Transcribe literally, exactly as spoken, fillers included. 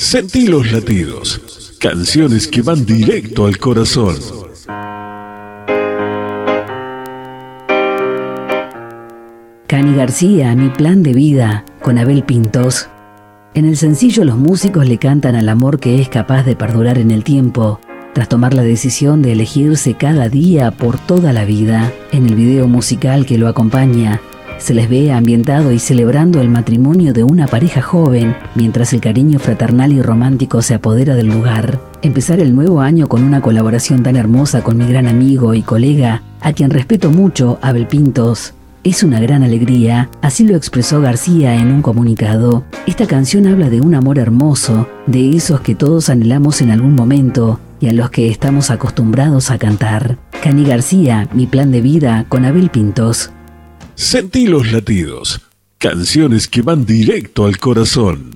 Sentí los latidos, canciones que van directo al corazón. Cani García, Mi plan de vida, con Abel Pintos. En el sencillo los músicos le cantan al amor que es capaz de perdurar en el tiempo, tras tomar la decisión de elegirse cada día por toda la vida. En el video musical que lo acompaña, se les ve ambientado y celebrando el matrimonio de una pareja joven, mientras el cariño fraternal y romántico se apodera del lugar. Empezar el nuevo año con una colaboración tan hermosa con mi gran amigo y colega, a quien respeto mucho, Abel Pintos, es una gran alegría, así lo expresó García en un comunicado. Esta canción habla de un amor hermoso, de esos que todos anhelamos en algún momento y a los que estamos acostumbrados a cantar. Cani García, Mi plan de vida, con Abel Pintos. Sentí los latidos, canciones que van directo al corazón.